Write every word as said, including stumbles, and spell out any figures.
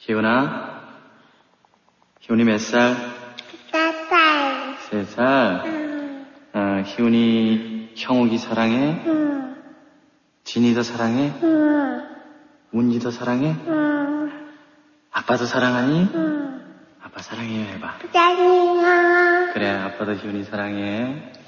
희훈아, 희훈이 몇 살? 세 살. 세 살? 응. 어, 희훈이 형욱이 사랑해? 응. 진이도 사랑해? 응. 문지도 사랑해? 응. 아빠도 사랑하니? 응. 아빠 사랑해요 해봐. 사랑해요. 그래, 아빠도 희훈이 사랑해.